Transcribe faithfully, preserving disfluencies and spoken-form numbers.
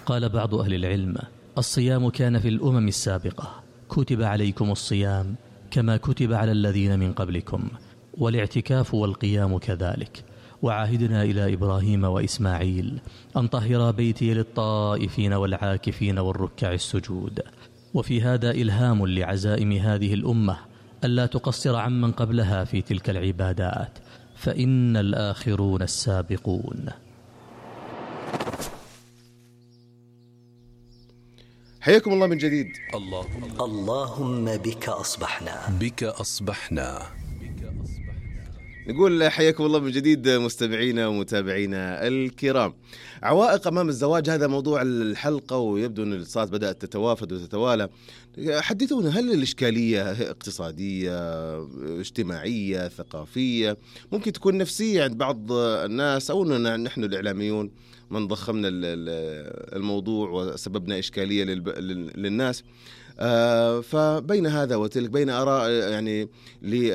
قال بعض أهل العلم: الصيام كان في الأمم السابقة، كتب عليكم الصيام كما كتب على الذين من قبلكم، والاعتكاف والقيام كذلك. وعاهدنا إلى إبراهيم وإسماعيل أن طهر بيتي للطائفين والعاكفين والركع السجود. وفي هذا إلهام لعزائم هذه الأمة ألا تقصر عمن قبلها في تلك العبادات، فإن الآخرون السابقون. حياكم الله من جديد. اللهم, اللهم بك أصبحنا بك أصبحنا نقول حياكم الله من جديد مستمعينا ومتابعينا الكرام. عوائق أمام الزواج، هذا موضوع الحلقة، ويبدو أن الاتصالات بدأت تتوافد وتتوالى. حدثونا، هل الإشكالية اقتصادية، اجتماعية، ثقافية، ممكن تكون نفسية عند بعض الناس، أو أننا نحن الإعلاميون من ضخمنا الموضوع وسببنا إشكالية للناس؟ فبين هذا وتلك، بين آراء يعني